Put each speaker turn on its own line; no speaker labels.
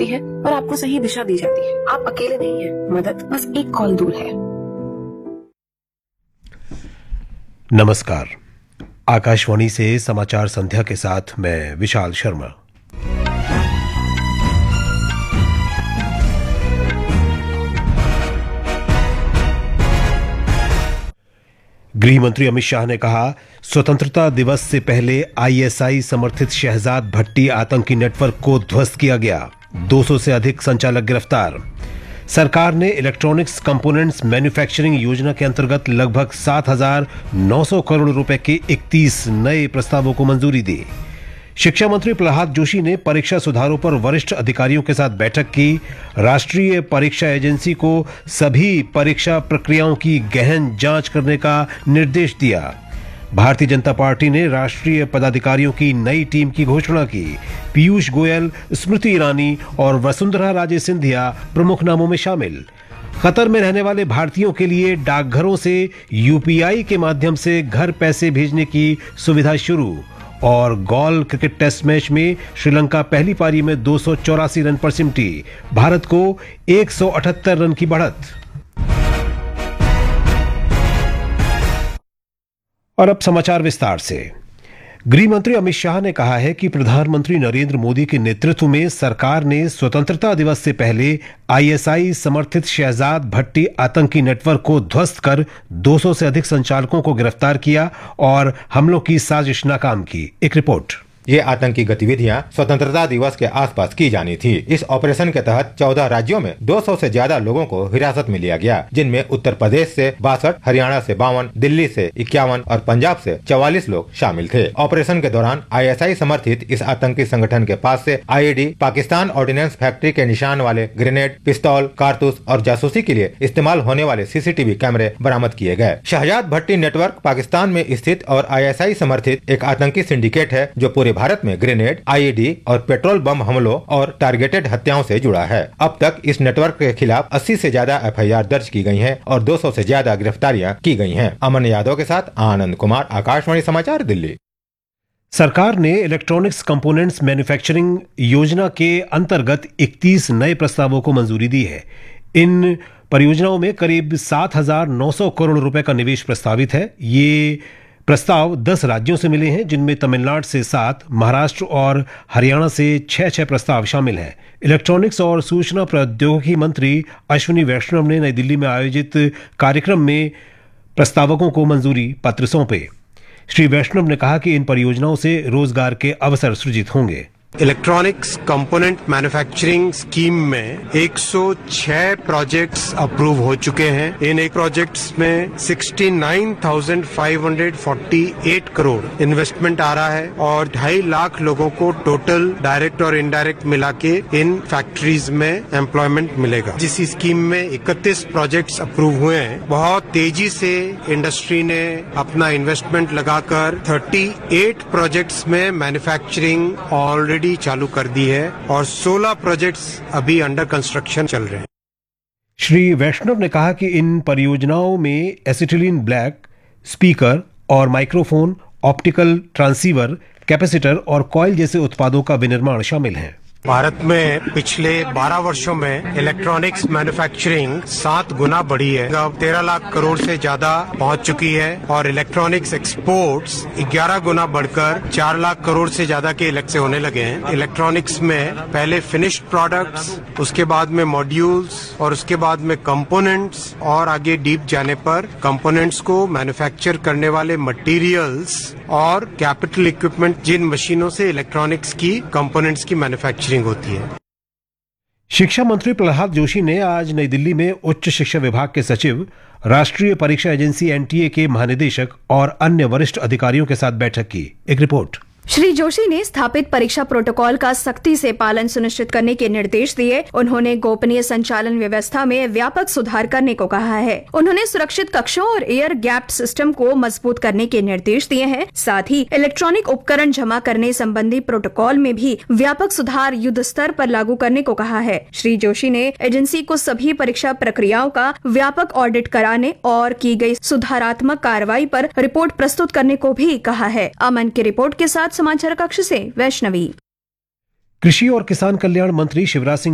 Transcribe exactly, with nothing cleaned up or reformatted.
जाती है और आपको सही दिशा दी जाती है। आप अकेले नहीं हैं, मदद बस एक कॉल दूर है।
नमस्कार, आकाशवाणी से समाचार संध्या के साथ मैं विशाल शर्मा। गृह मंत्री अमित शाह ने कहा, स्वतंत्रता दिवस से पहले आईएसआई समर्थित शहजाद भट्टी आतंकी नेटवर्क को ध्वस्त किया गया। दो सौ से अधिक संचालक गिरफ्तार। सरकार ने इलेक्ट्रॉनिक्स कंपोनेंट्स मैन्युफैक्चरिंग योजना के अंतर्गत लगभग सात हजार नौ सौ करोड़ रुपए के इकतीस नए प्रस्तावों को मंजूरी दी। शिक्षा मंत्री प्रहलाद जोशी ने परीक्षा सुधारों पर वरिष्ठ अधिकारियों के साथ बैठक की। राष्ट्रीय परीक्षा एजेंसी को सभी परीक्षा प्रक्रियाओं की गहन जांच करने का निर्देश दिया। भारतीय जनता पार्टी ने राष्ट्रीय पदाधिकारियों की नई टीम की घोषणा की। पीयूष गोयल, स्मृति ईरानी और वसुंधरा राजे सिंधिया प्रमुख नामों में शामिल। कतर में रहने वाले भारतीयों के लिए डाकघरों से यूपीआई के माध्यम से घर पैसे भेजने की सुविधा शुरू। और गॉल क्रिकेट टेस्ट मैच में श्रीलंका पहली पारी में दो सौ चौरासी रन पर सिमटी। भारत को एक सौ अठहत्तर रन की बढ़त। और अब समाचार विस्तार से। गृह मंत्री अमित शाह ने कहा है कि प्रधानमंत्री नरेंद्र मोदी के नेतृत्व में सरकार ने स्वतंत्रता दिवस से पहले आईएसआई समर्थित शहजाद भट्टी आतंकी नेटवर्क को ध्वस्त कर दो सौ से अधिक संचालकों को गिरफ्तार किया और हमलों की साजिश नाकाम की। एक रिपोर्ट।
ये आतंकी गतिविधियां स्वतंत्रता दिवस के आसपास की जानी थी। इस ऑपरेशन के तहत चौदह राज्यों में दो सौ से ज्यादा लोगों को हिरासत में लिया गया, जिनमें उत्तर प्रदेश से बासठ, हरियाणा से बावन, दिल्ली से इक्यावन और पंजाब से चौवालीस लोग शामिल थे। ऑपरेशन के दौरान आईएसआई समर्थित इस आतंकी संगठन के पास से आईईडी, पाकिस्तान ऑर्डिनेंस फैक्ट्री के निशान वाले ग्रेनेड, पिस्तौल, कारतूस और जासूसी के लिए इस्तेमाल होने वाले सीसीटीवी कैमरे बरामद किए गए। शहजाद भट्टी नेटवर्क पाकिस्तान में स्थित और आईएसआई समर्थित एक आतंकी सिंडिकेट है, जो पूरे भारत में ग्रेनेड, आईईडी और पेट्रोल बम हमलों और टारगेटेड हत्याओं से जुड़ा है। अब तक इस नेटवर्क के खिलाफ अस्सी से ज्यादा एफआईआर दर्ज की गई हैं और दो सौ से ज्यादा गिरफ्तारियां की गई हैं। अमन यादव के साथ आनंद कुमार, आकाशवाणी समाचार, दिल्ली।
सरकार ने इलेक्ट्रॉनिक्स कंपोनेंट्स मैन्युफैक्चरिंग योजना के अंतर्गत इकतीस नए प्रस्तावों को मंजूरी दी है। इन परियोजनाओं में करीब सात हजार नौ सौ करोड़ रुपए का निवेश प्रस्तावित है। ये प्रस्ताव दस राज्यों से मिले हैं, जिनमें तमिलनाडु से सात, महाराष्ट्र और हरियाणा से छह छह प्रस्ताव शामिल हैं। इलेक्ट्रॉनिक्स और सूचना प्रौद्योगिकी मंत्री अश्विनी वैष्णव ने नई दिल्ली में आयोजित कार्यक्रम में प्रस्तावकों को मंजूरी पत्र सौंपे। श्री वैष्णव ने कहा कि इन परियोजनाओं से रोजगार के अवसर सृजित होंगे।
इलेक्ट्रॉनिक्स कंपोनेंट मैन्युफैक्चरिंग स्कीम में एक सौ छह प्रोजेक्ट्स अप्रूव हो चुके हैं। इन एक प्रोजेक्ट्स में उनहत्तर हज़ार पाँच सौ अड़तालीस करोड़ इन्वेस्टमेंट आ रहा है और ढाई लाख लोगों को टोटल डायरेक्ट और इनडायरेक्ट मिला के इन फैक्ट्रीज में एम्प्लॉयमेंट मिलेगा। जिस स्कीम में इकतीस प्रोजेक्ट्स अप्रूव हुए हैं, बहुत तेजी से इंडस्ट्री ने अपना इन्वेस्टमेंट लगाकर अड़तीस प्रोजेक्ट्स में मैन्युफैक्चरिंग ऑलरेडी चालू कर दी है और सोलह प्रोजेक्ट्स अभी अंडर कंस्ट्रक्शन चल रहे हैं।
श्री वैष्णव ने कहा कि इन परियोजनाओं में एसिटिलीन ब्लैक, स्पीकर और माइक्रोफोन, ऑप्टिकल ट्रांसीवर, कैपेसिटर और कॉइल जैसे उत्पादों का विनिर्माण शामिल है।
भारत में पिछले बारह वर्षों में इलेक्ट्रॉनिक्स मैन्युफैक्चरिंग सात गुना बढ़ी है। अब तेरह लाख करोड़ से ज्यादा पहुंच चुकी है और इलेक्ट्रॉनिक्स एक्सपोर्ट्स ग्यारह गुना बढ़कर चार लाख करोड़ से ज्यादा के इलेक्ट से होने लगे हैं। इलेक्ट्रॉनिक्स में पहले फिनिश्ड प्रोडक्ट्स, उसके बाद में मॉड्यूल्स और उसके बाद में कंपोनेंट्स और आगे डीप जाने पर कंपोनेंट्स को मैन्युफैक्चर करने वाले मटेरियल्स और कैपिटल इक्विपमेंट, जिन मशीनों से इलेक्ट्रॉनिक्स की कंपोनेंट्स की मैन्युफैक्चरिंग होती है।
शिक्षा मंत्री प्रहलाद जोशी ने आज नई दिल्ली में उच्च शिक्षा विभाग के सचिव, राष्ट्रीय परीक्षा एजेंसी एनटीए के महानिदेशक और अन्य वरिष्ठ अधिकारियों के साथ बैठक की। एक रिपोर्ट।
श्री जोशी ने स्थापित परीक्षा प्रोटोकॉल का सख्ती से पालन सुनिश्चित करने के निर्देश दिए। उन्होंने गोपनीय संचालन व्यवस्था में व्यापक सुधार करने को कहा है। उन्होंने सुरक्षित कक्षों और एयर गैप्ड सिस्टम को मजबूत करने के निर्देश दिए हैं। साथ ही इलेक्ट्रॉनिक उपकरण जमा करने संबंधी प्रोटोकॉल में भी व्यापक सुधार युद्ध स्तर पर लागू करने को कहा है। श्री जोशी ने एजेंसी को सभी परीक्षा प्रक्रियाओं का व्यापक ऑडिट कराने और की गई सुधारात्मक कार्रवाई पर रिपोर्ट प्रस्तुत करने को भी कहा है। अमन की रिपोर्ट के साथ समाचार कक्ष से वैष्णवी।
कृषि और किसान कल्याण मंत्री शिवराज सिंह